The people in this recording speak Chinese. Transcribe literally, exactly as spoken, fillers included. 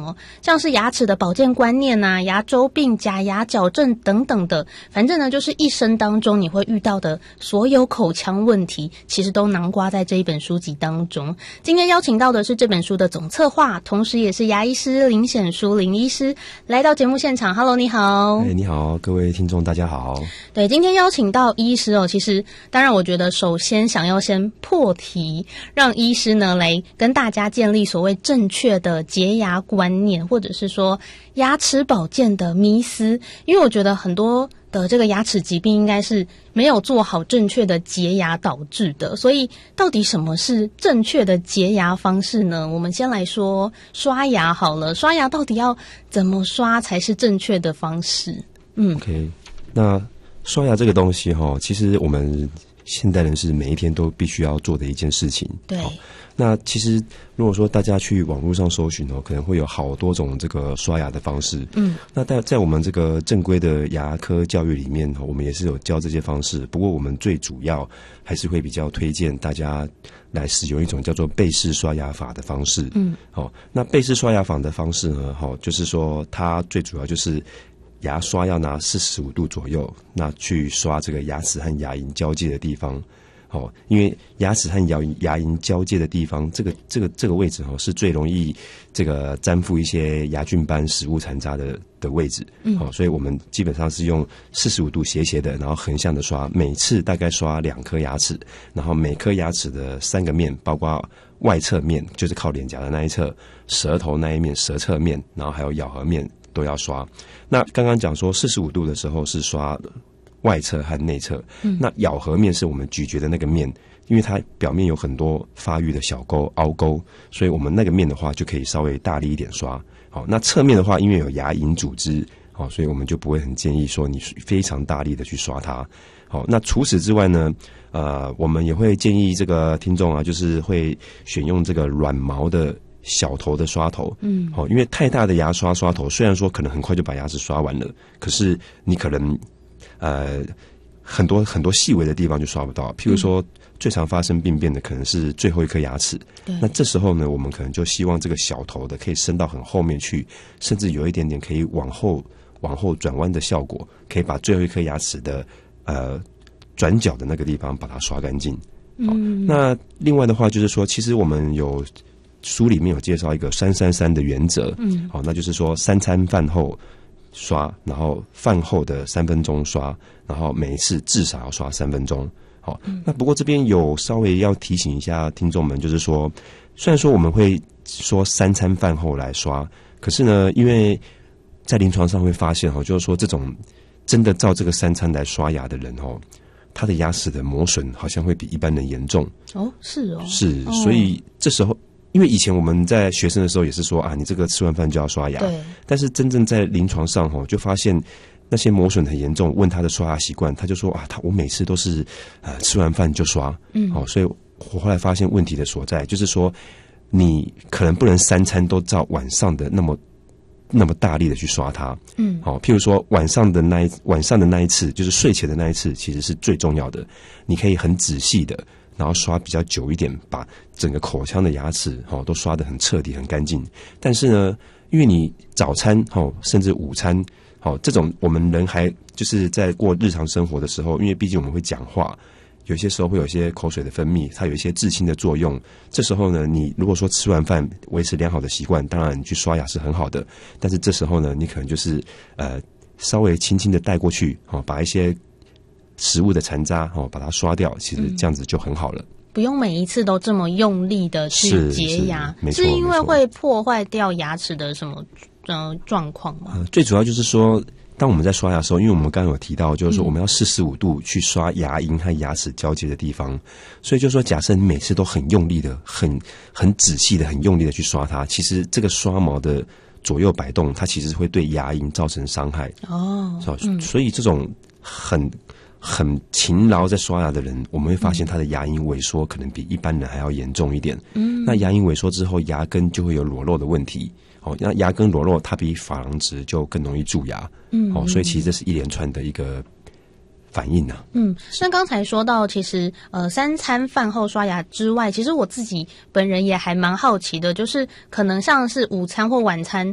哦，像是牙齿的保健观念啊、牙周病、假牙矫正等等的，反正呢就是一生当中你会遇到的所有口腔问题，其实都囊括在这一本书籍当中。今天邀请到的是这本书的总策划，同时也是牙医师林显书林医师来到节目现场。 Hello， 你好。 哎，你好，各位听众大家好。 对，今天邀请到医师哦，其实当然我觉得首先想要先破题，让医师呢来跟大家建立所谓正确的洁牙观念，或者是说牙齿保健的迷思。因为我觉得很多的这个牙齿疾病应该是没有做好正确的洁牙导致的，所以到底什么是正确的洁牙方式呢？我们先来说刷牙好了，刷牙到底要怎么刷才是正确的方式？嗯 ，OK， 那刷牙这个东西哈，其实我们现代人是每一天都必须要做的一件事情。 对。 那其实如果说大家去网络上搜寻哦，可能会有好多种这个刷牙的方式。嗯，那在在我们这个正规的牙科教育里面，我们也是有教这些方式。不过我们最主要还是会比较推荐大家来使用一种叫做贝氏刷牙法的方式。嗯，好，那贝氏刷牙法的方式呢，好，就是说它最主要就是牙刷要拿四十五度左右，那去刷这个牙齿和牙龈交界的地方。哦，因为牙齿和牙牙龈交界的地方，这个这个这个位置哦，是最容易这个粘附一些牙菌斑、食物残渣的的位置。嗯，哦，所以我们基本上是用四十五度斜斜的，然后横向的刷，每次大概刷两颗牙齿，然后每颗牙齿的三个面，包括外侧面，就是靠脸颊的那一侧，舌头那一面，舌侧面，然后还有咬合面都要刷。那刚刚讲说四十五度的时候是刷外侧和内侧，嗯，那咬合面是我们咀嚼的那个面，因为它表面有很多发育的小沟、凹沟，所以我们那个面的话就可以稍微大力一点刷。好，那侧面的话，因为有牙龈组织，好，所以我们就不会很建议说你非常大力的去刷它。好，那除此之外呢，呃，我们也会建议这个听众啊，就是会选用这个软毛的小头的刷头，嗯，好，因为太大的牙刷刷头，虽然说可能很快就把牙齿刷完了，可是你可能呃，很多很多细微的地方就刷不到，譬如说、嗯、最常发生病变的可能是最后一颗牙齿，那这时候呢，我们可能就希望这个小头的可以伸到很后面去，甚至有一点点可以往后往后转弯的效果，可以把最后一颗牙齿的呃转角的那个地方把它刷干净。嗯，那另外的话就是说，其实我们有书里面有介绍一个三三三的原则，嗯，好，那就是说三餐饭后刷，然后饭后的三分钟刷，然后每一次至少要刷三分钟。好，那不过这边有稍微要提醒一下听众们，就是说，虽然说我们会说三餐饭后来刷，可是呢，因为在临床上会发现哈，就是说这种真的照这个三餐来刷牙的人哦，他的牙齿的磨损好像会比一般人严重。哦，是哦，是，所以这时候。因为以前我们在学生的时候也是说啊，你这个吃完饭就要刷牙。对。但是真正在临床上吼，就发现那些磨损很严重。问他的刷牙习惯，他就说啊，他我每次都是呃吃完饭就刷。嗯。好，所以我后来发现问题的所在，就是说你可能不能三餐都照晚上的那么那么大力的去刷它。嗯。好，譬如说晚上的那一晚上的那一次，就是睡前的那一次，其实是最重要的。你可以很仔细的。然后刷比较久一点，把整个口腔的牙齿齁都刷得很彻底、很干净。但是呢，因为你早餐齁甚至午餐齁这种我们人还就是在过日常生活的时候，因为毕竟我们会讲话，有些时候会有一些口水的分泌，它有一些治清的作用。这时候呢，你如果说吃完饭维持良好的习惯，当然你去刷牙是很好的。但是这时候呢，你可能就是呃稍微轻轻的带过去齁，把一些食物的残渣哦，把它刷掉，其实这样子就很好了。嗯， 不用每一次都这么用力的去洁牙，是, 是, 是因为会破坏掉牙齿的什么呃状况吗、呃？ 最主要就是说，当我们在刷牙的时候，因为我们刚刚有提到，就是说我们要四十五度去刷牙龈和牙齿交接的地方，所以就是说，假设你每次都很用力的、很很仔细的、很用力的去刷它，其实这个刷毛的左右摆动，它其实会对牙龈造成伤害。哦，嗯、所以这种很。很勤劳在刷牙的人，我们会发现他的牙龈萎缩可能比一般人还要严重一点。嗯，那牙龈萎缩之后，牙根就会有裸露的问题。哦，那牙根裸露，它比珐琅质就更容易蛀牙。嗯，哦，所以其实这是一连串的一个反应啊。 嗯，那刚才说到，其实呃，三餐饭后刷牙之外，其实我自己本人也还蛮好奇的，就是可能像是午餐或晚餐